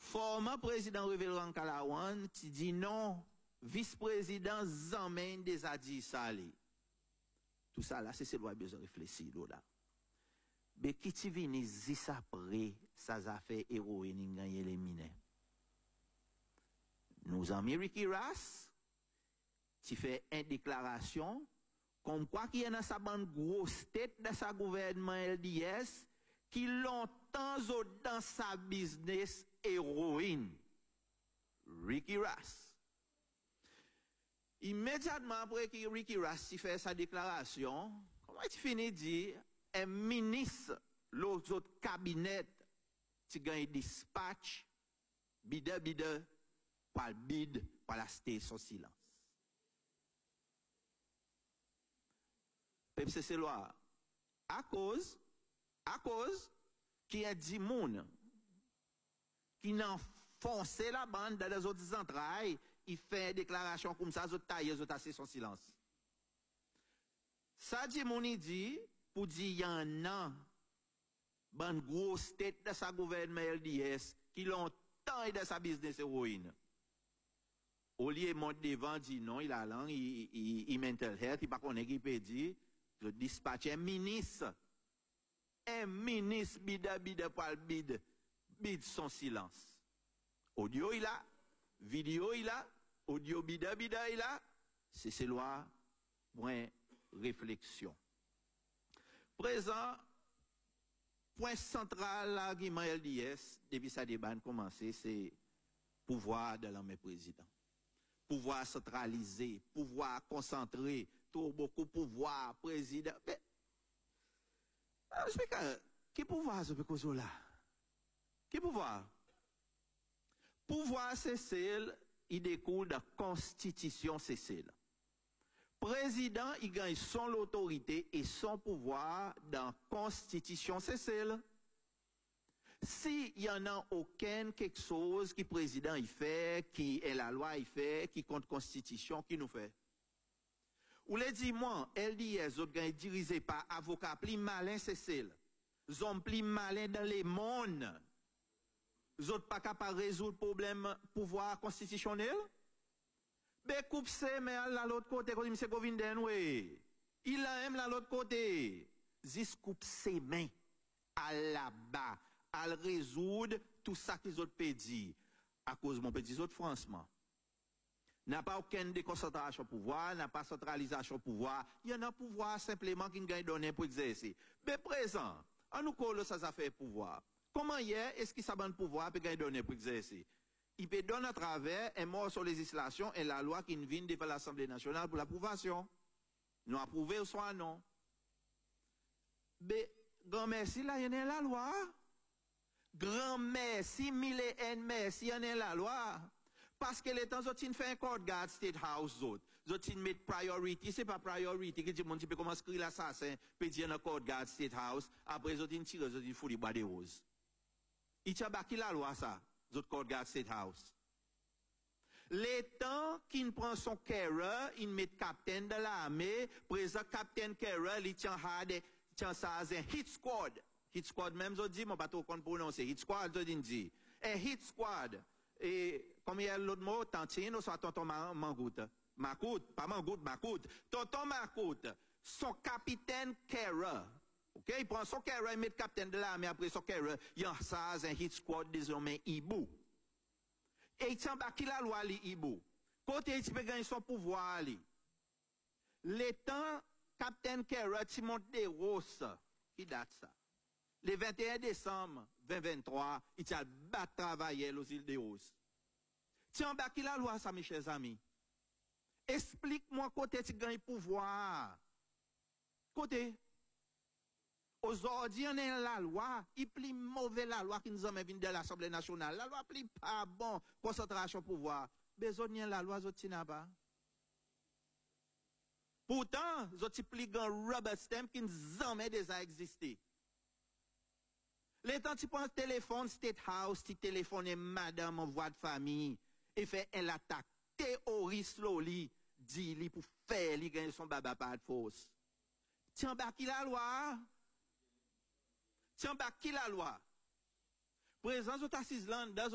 Former président Révérend Kalawan, qui dit non, vice-président Zamen des Adi Salé. Tout ça là, c'est loi besoin de réfléchir là. Mais qui ti vini zis après, ça a fait héroïne gagner les mineurs. Nous amis Ricky Ras, qui fait une déclaration, comme quoi qu'il y a dans sa bande grosse tête de sa gouvernement LDS, qui longtemps dans sa business héroïne. Ricky Ras. Immédiatement après que Ricky Ras fait sa déclaration, comment il finit de dire, un ministre, l'autre cabinet, qui gagne dispatch, bide, par le bide, par la cité son silence. Peuple c'est loi. À cause, qui a dit moun, qui n'a foncé la bande dans les autres entrailles, il fait une déclaration comme ça, les autres taillent, les autres assis son silence. Ça dit moun, il dit, pour dire, il y en a, une grosse tête de sa gouvernement LDS, qui longtemps est dans sa business héroïne. Au lieu de monter devant, dit non, il a langue, il mental health, il pas connaît qui peut dire, le dispatch un ministre, bide, par le bide son silence. Audio il a, vidéo il a, audio bide il a, c'est loi, point réflexion. Présent, point central, l'argument LDS, depuis sa débat commencé, c'est pouvoir de l'homme président. Pouvoir centralisé, pouvoir concentré, trop beaucoup pouvoir, président. Mais, qui pouvoir ce que là? Qui pouvoir? Pouvoir, c'est celle, il découle de la constitution, c'est celle. Président, il gagne son autorité et son pouvoir dans la constitution, c'est celle. S'il y en a aucun quelque chose qui président il fait, qui est la loi il fait, qui compte constitution, qui nous fait. Ou les dit moi, LDS, autres gagne dirigé par avocat plus malin, c'est celle. Zom plus malin dans les mondes. Autres pas capable de résoudre le problème pouvoir constitutionnel. Ben coupe ses mains à l'autre côté, comme M. Govinden, oui. Il a même à l'autre côté. Zis coupe ses mains à là-bas, à résoudre tout ça que les autres peuvent dire. À cause de mon petit autres, franchement. N'a pas aucune déconcentration pouvoir, n'a pas centralisation pouvoir. Il y en a pouvoir simplement qui gagne donné pour exercer. Mais présent, en nous colle ça fait pouvoir. Comment hier est-ce qu'il s'abonne pouvoir pour gagner donné pour exercer? Il peut donner à travers un mot sur législation et la loi qui vient devant l'Assemblée nationale pour l'approbation. Nous approuver ou soit non. Mais, grand merci, là, il y en a la loi. Grand merci, mille et un merci, il y en a la loi. Parce que les temps, ils font un court guard State House, ils mettent priority, c'est pas priority, que tout le monde peut commencer à écrire l'assassin, peut dire un court guard State House, après, ils tirent, ils font les bois de roses. Ils tirent qui la loi, ça? Zot court guard State House. Les temps qu'il prend son carrière, il met capitaine de l'armée, présent capitaine carrière, il tient ça un hit squad. Hit squad même, je dis, moi, pas trop qu'on prononce. Hit squad, je dis. Un hit squad. Et, comme il y a l'autre mot, tantine, ou soit tonton Mangoute. Macoute, pas Mangoute, Macoute. Tonton Macoute, son capitaine carrière. Ok, il prend son carrière, il met capitaine de l'armée, après son carrière, il y a ça, un hit squad, désormais, Ibu. Et il tient qui la loi, Ibu. Côté, il peut gagner son pouvoir, les temps, capitaine carrière, il monte des roses, qui date ça? Le 21 décembre 2023, il a battu travailler aux îles des Roses. Tiens, qui la loi, ça, mes chers amis? Explique-moi côté tu gagnes pouvoir. Côté. Aujourd'hui, on est la loi, il plus mauvais la loi qui nous a mis de l'Assemblée nationale. La loi plus pas bon, concentration pouvoir. Besoin de la loi, zoti n'a pas. Pourtant, zoti plus grand Robert Stamp qui nous a mis déjà existé. Les temps tu prends téléphone, State House, tu téléphones madame en voix de famille, et fait un attaque terroriste, dit li pour faire, li gagner son baba pas de force. Tiens, bah qui la loi? Tiens, bah qui la loi? Présence au Tassisland,